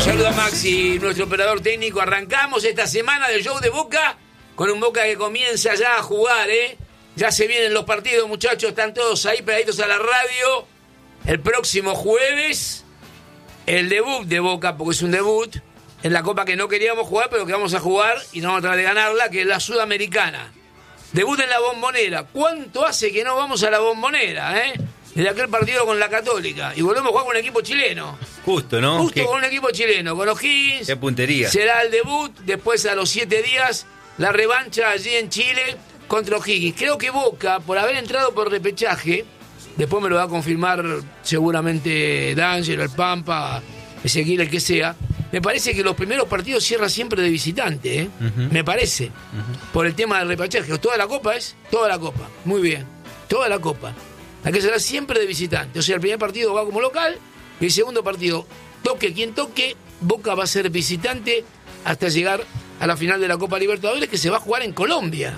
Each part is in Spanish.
saludo a Maxi, nuestro operador técnico. Arrancamos esta semana del show de Boca con un Boca que comienza ya a jugar, ¿eh? Ya se vienen los partidos, muchachos, están todos ahí pegaditos a la radio. El próximo jueves, el debut de Boca, porque es un debut, en la Copa que no queríamos jugar, pero que vamos a jugar y no vamos a tratar de ganarla, que es la Sudamericana. Debut en la Bombonera. ¿Cuánto hace que no vamos a la Bombonera, Desde aquel partido con la Católica. Y volvemos a jugar con un equipo chileno. Justo, ¿no? Justo con un equipo chileno, con O'Higgins. Qué puntería. Será el debut, después a los 7 días, la revancha allí en Chile contra O'Higgins. Creo que Boca, por haber entrado por repechaje, después me lo va a confirmar seguramente D'Angelo, el Pampa, Ezequiel, el que sea. Me parece que los primeros partidos cierra siempre de visitante, Me parece. Por el tema del repechaje. Toda la Copa es, toda la Copa. Muy bien. Toda la Copa. La que será siempre de visitante. O sea, el primer partido va como local y el segundo partido, toque quien toque, Boca va a ser visitante hasta llegar a la final de la Copa Libertadores, que se va a jugar en Colombia.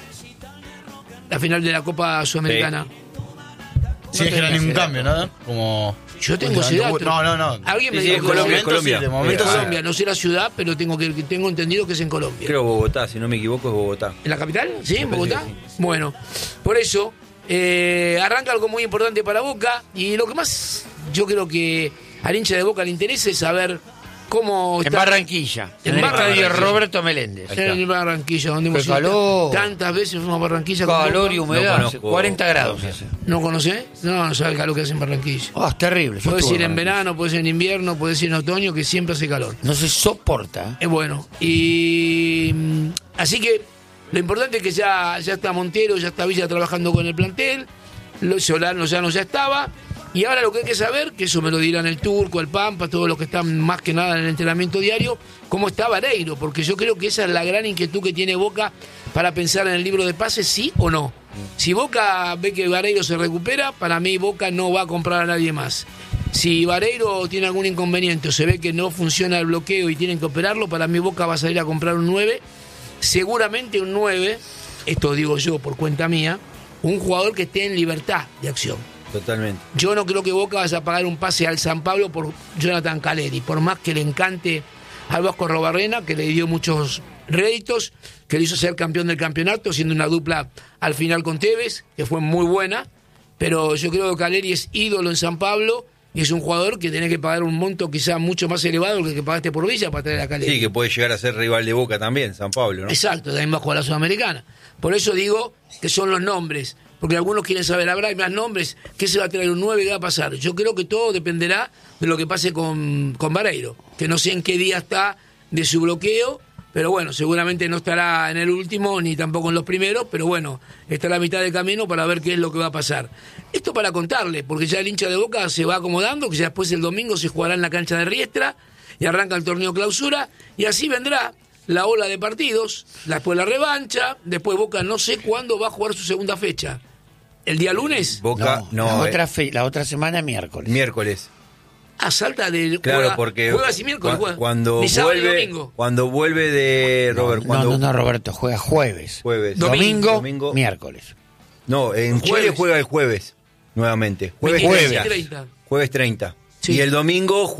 La final de la Copa Sudamericana. Sí, es que no hay ningún cambio, ¿no? Como... Yo tengo ese dato. No. Alguien me Sí, dijo Colombia. De momento en sí. Colombia, no sé la ciudad, pero tengo entendido que es en Colombia. Creo Bogotá, si no me equivoco es Bogotá. ¿En la capital? ¿Sí? ¿En Bogotá? Sí. Bueno, por eso arranca algo muy importante para Boca y lo que más yo creo que al hincha de Boca le interesa es saber cómo En Barranquilla, En en el Barranquilla. estadio Roberto Meléndez. En Barranquilla, donde hemos Qué calor. tantas veces fuimos a Barranquilla. con Calor Boca. y humedad, No conozco. 40 grados hace. ¿No conocés? No sabe el calor que hace en Barranquilla. Es terrible. Yo Puedes estuve ir en Barranquilla. verano, puedes ir en invierno, puedes ir en otoño, que siempre hace calor. No se soporta. Es bueno. Y así que lo importante es que ya está Montero, ya está Villa trabajando con el plantel, Solano ya estaba, y ahora lo que hay que saber, que eso me lo dirán el Turco, el Pampa, todos los que están más que nada en el entrenamiento diario, cómo está Vareiro, porque yo creo que esa es la gran inquietud que tiene Boca para pensar en el libro de pases, sí o no. Si Boca ve que Vareiro se recupera, para mí Boca no va a comprar a nadie más. Si Vareiro tiene algún inconveniente o se ve que no funciona el bloqueo y tienen que operarlo, para mí Boca va a salir a comprar un 9, seguramente un 9, esto digo yo por cuenta mía, un jugador que esté en libertad de acción. Totalmente. Yo no creo que Boca vaya a pagar un pase al San Pablo por Jonathan Caleri, por más que le encante al Vasco Robarrena, que le dio muchos réditos, que le hizo ser campeón del campeonato, siendo una dupla al final con Tevez, que fue muy buena, pero yo creo que Caleri es ídolo en San Pablo y es un jugador que tiene que pagar un monto quizá mucho más elevado que el que pagaste por Villa para traer a Caleri. Sí, que puede llegar a ser rival de Boca también, San Pablo, ¿no? Exacto, también va a jugar la Sudamericana. Por eso digo que son los nombres, porque algunos quieren saber, habrá más nombres, ¿qué se va a traer un 9 y qué va a pasar? Yo creo que todo dependerá de lo que pase con Vareiro, que no sé en qué día está de su bloqueo, pero bueno, seguramente no estará en el último ni tampoco en los primeros, pero bueno, está a la mitad del camino para ver qué es lo que va a pasar. Esto para contarle, porque ya el hincha de Boca se va acomodando, que ya después el domingo se jugará en la cancha de Riestra y arranca el torneo clausura, y así vendrá la ola de partidos, después la revancha, después Boca no sé cuándo va a jugar su segunda fecha. ¿El día lunes? Boca, no. La otra semana miércoles. Miércoles. A salta del Claro, juega, porque juega así miércoles, juega. cuando Ni sábado ni vuelve, domingo. cuando vuelve de Robert, cuando No, Roberto, juega jueves. jueves. Domingo, miércoles. No, en Jueves. Chile juega el jueves nuevamente. Jueves 23 y 30. 30. Jueves 30. Sí. Y el domingo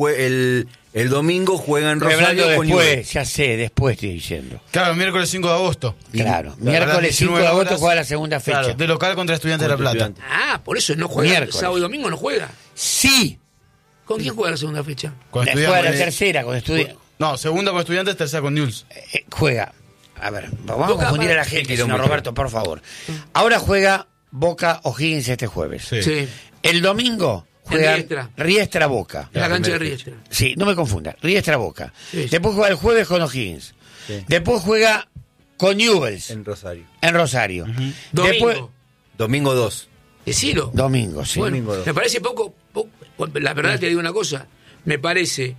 el domingo juega en Rosario Hablando con después, Newell's. ya sé, después estoy diciendo. Claro, miércoles 5 de agosto. Claro, La verdad, miércoles 5 de 19 agosto horas. juega la segunda fecha. Claro, de local contra Estudiantes de La Contra Plata. Estudiantes. Ah, por eso no juega. Miércoles. Sábado y domingo no juega. Sí, ¿Con quién juega la segunda fecha? Con juega la Estudiantes. tercera con Estudiantes. No, segunda con Estudiantes, tercera con Newell's. Juega. A ver, vamos Boca a confundir a la para- gente, kilómetro. señor Roberto, por favor. Ahora juega Boca O'Higgins este jueves. Sí. El domingo juega Riestra. Riestra Boca. En la cancha de primera Riestra. Sí, no me confunda. Riestra Boca. Sí, sí. Después juega el jueves con O'Higgins. Sí. Después juega con Newell's En Rosario. en Rosario. Domingo. Después, Domingo 2. Decilo. domingo, sí. Bueno, domingo. me parece poco, la verdad te digo una cosa, me parece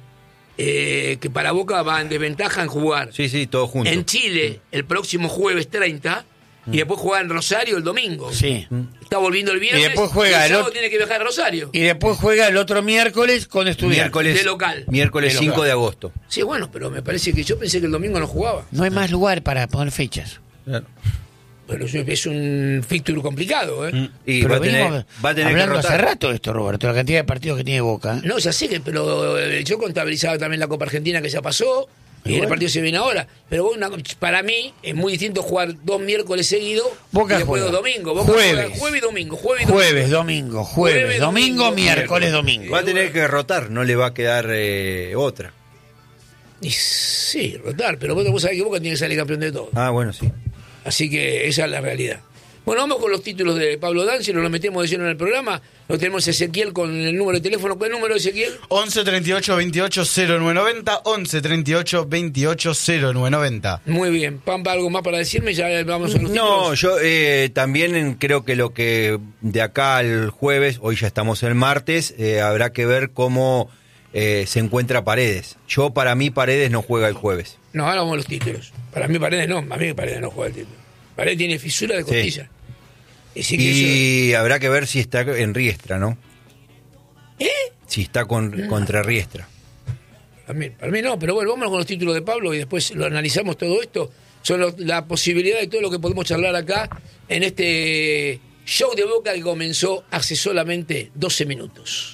que para Boca va en desventaja en jugar Sí, todos juntos. en Chile el próximo jueves 30 y después juega en Rosario el domingo. Sí. Está volviendo el viernes Y después juega el el sábado otro- tiene que viajar a Rosario. Y después juega el otro miércoles con Estudiantes. Miércoles, De local. Miércoles De 5 local. de agosto. Sí, bueno, pero me parece que yo pensé que el domingo no jugaba. No hay más lugar para poner fechas. Pero es un fixture complicado, ¿eh? Y Pero va a tener venimos que hablando hace rotar. rato de esto, Roberto, la cantidad de partidos que tiene Boca. No, ya sé que, pero yo contabilizaba también la Copa Argentina que ya pasó. Y el partido se viene ahora. Pero para mí es muy distinto jugar 2 miércoles seguidos Boca y después juega 2 domingos. Boca jueves. juega jueves y domingo. Jueves, Domingo, miércoles, domingo. Va a tener que rotar, no le va a quedar otra. Y sí, rotar. Pero vos sabés que Boca tiene que salir campeón de todo. Ah, bueno, sí. Así que esa es la realidad. Bueno, vamos con los títulos de Pablo Danzi, nos metemos de lleno en el programa. Lo tenemos Ezequiel con el número de teléfono. ¿Cuál es el número, Ezequiel? 11 38 28 0990, 11 38 28 0990. Muy bien. Pampa, ¿algo más para decirme? Ya vamos a los No, títulos. yo también creo que lo que de acá al jueves, hoy ya estamos el martes, habrá que ver cómo se encuentra Paredes. Para mí Paredes no juega el jueves. No, ahora vamos a los títulos. Para mí Paredes no, a mí Paredes no juega el título. Paredes tiene fisura de costilla. Así que Y habrá que ver si está en Riestra, ¿no? ¿Eh? Si está contra Riestra. Para mí no, pero bueno, vamos con los títulos de Pablo y después lo analizamos todo esto. Son la posibilidad de todo lo que podemos charlar acá en este show de Boca que comenzó hace solamente 12 minutos.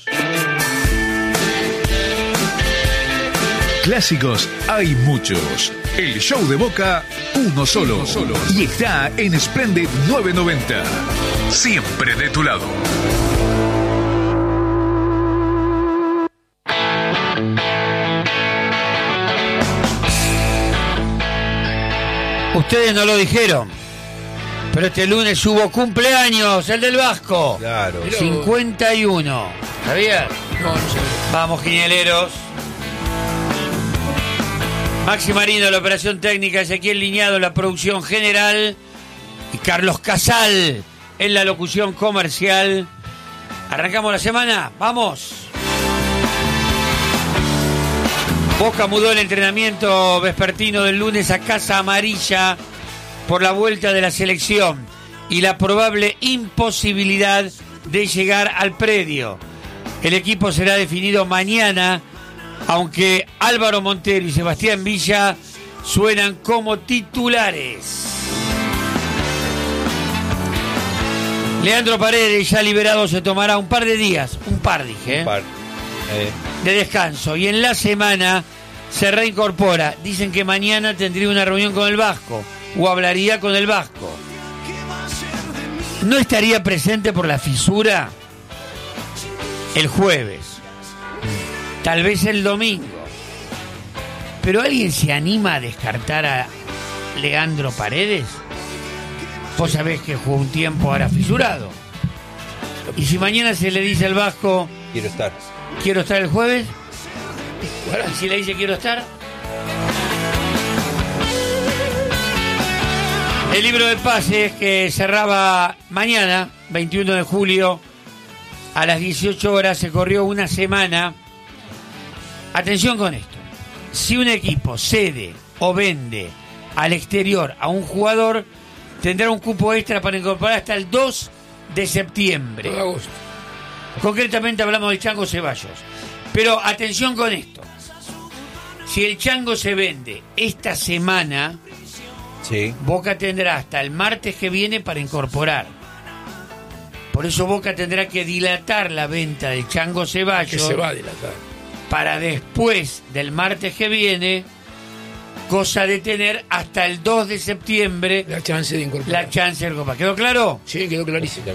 Clásicos hay muchos. El show de Boca, uno solo. Y está en Splendid 990. Siempre de tu lado. Ustedes no lo dijeron, pero este lunes hubo cumpleaños, el del Vasco. Claro. 51. ¿Sabías? No sé. Vamos, quinieleros. Maxi Marino, la operación técnica, Ezequiel Liñado, la producción general, y Carlos Casal en la locución comercial. ¿Arrancamos la semana? ¡Vamos! Boca mudó el entrenamiento vespertino del lunes a Casa Amarilla por la vuelta de la selección y la probable imposibilidad de llegar al predio. El equipo será definido mañana, aunque Álvaro Montero y Sebastián Villa suenan como titulares. Leandro Paredes, ya liberado, se tomará un par de días, de descanso, y en la semana se reincorpora. Dicen que mañana tendría una reunión con el Vasco, o hablaría con el Vasco. No estaría presente por la fisura el jueves, tal vez el domingo. ¿Pero alguien se anima a descartar a Leandro Paredes? Vos sabés que jugó un tiempo ahora fisurado. Y si mañana se le dice al Vasco, quiero estar el jueves, y si le dice quiero estar, el libro de pases que cerraba mañana, 21 de julio, a las 18 horas, se corrió una semana. Atención con esto. Si un equipo cede o vende al exterior a un jugador, tendrá un cupo extra para incorporar hasta el 2 de septiembre. Concretamente hablamos del Chango Ceballos. Pero atención con esto. Si el Chango se vende esta semana, Sí. Boca tendrá hasta el martes que viene para incorporar. Por eso Boca tendrá que dilatar la venta del Chango Ceballos. Que se va a dilatar. Para después del martes que viene, cosa de tener hasta el 2 de septiembre La chance de incorporar. la chance de incorporar. ¿Quedó claro? Sí, quedó clarísimo.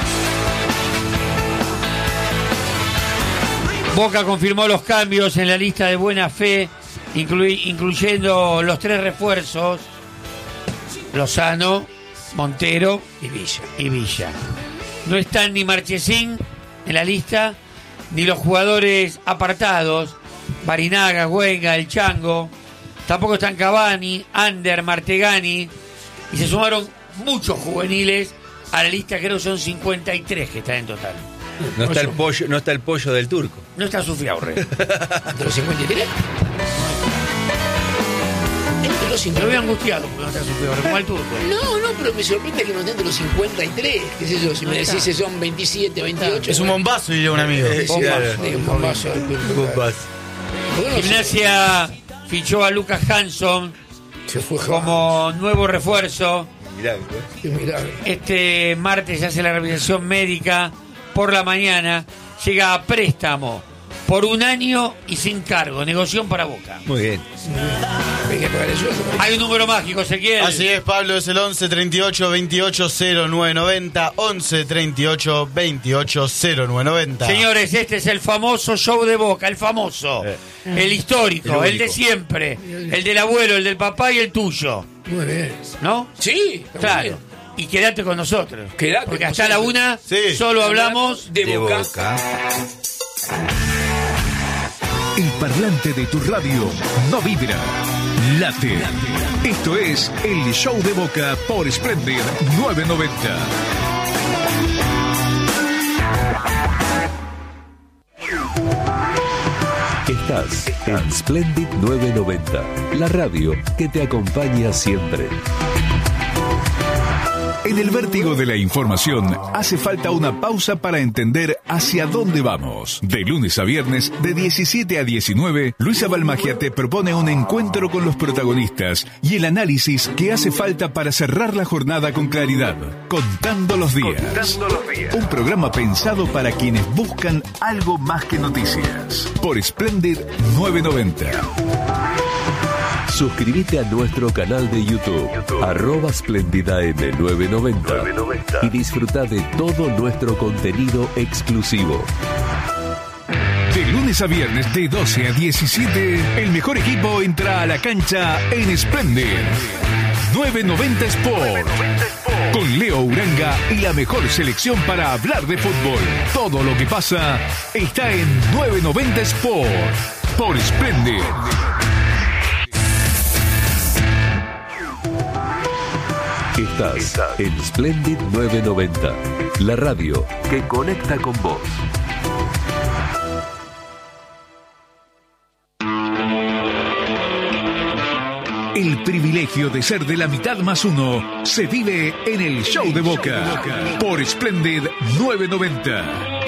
Boca confirmó los cambios en la lista de buena fe, incluyendo los 3 refuerzos: Lozano, Montero y Villa. No están ni Marchesín en la lista, ni los jugadores apartados, Barinaga, Güenga, el Chango. Tampoco están Cavani, Ander, Martegani. Y se sumaron muchos juveniles a la lista, creo que son 53 que están en total. No está el pollo del Turco. No está Sufiaurre. ¿De los 53? Entre los Me lo había 53. angustiado porque no está Sufiaurre, como al Turco. No, pero me sorprende que no estén entre los 53. ¿Qué sé yo? Si me decís que son 27, 28. Es un bombazo, diría un amigo. bombazo. Sí, un bombazo. Gimnasia fichó a Lucas Hanson Se fue como nuevo refuerzo Qué milagro. Este martes se hace la revisación médica por la mañana. Llega a préstamo por 1 año y sin cargo. Negoción para Boca. Muy bien. Hay que pagar eso. Hay un número mágico, Ezequiel. Así es, Pablo, es el 11 38 28 0990. 11 38 28 0990. Señores, este es el famoso show de Boca, el famoso, el histórico, el de siempre, el del abuelo, el del papá y el tuyo, Muy bien. ¿no? Sí, está muy Claro. bien. Y quédate con nosotros. Quédate porque con hasta la nosotros. 1 Sí. solo hablamos de Boca. El parlante de tu radio no vibra, late. Esto es el show de Boca por Splendid 990. Estás en Splendid 990, la radio que te acompaña siempre. En el vértigo de la información hace falta una pausa para entender hacia dónde vamos. De lunes a viernes, de 17 a 19, Luisa Balmagia te propone un encuentro con los protagonistas y el análisis que hace falta para cerrar la jornada con claridad. Contando los días. Un programa pensado para quienes buscan algo más que noticias. Por Splendid 990. Suscríbete a nuestro canal de YouTube, @SplendidaM990 y disfruta de todo nuestro contenido exclusivo. De lunes a viernes, de 12 a 17, el mejor equipo entra a la cancha en Splendid 990 Sport. Con Leo Uranga y la mejor selección para hablar de fútbol. Todo lo que pasa está en 990 Sport. Por Splendid. Estás en Splendid 990, la radio que conecta con vos. El privilegio de ser de la mitad más uno se vive en el show de Boca. Por Splendid 990.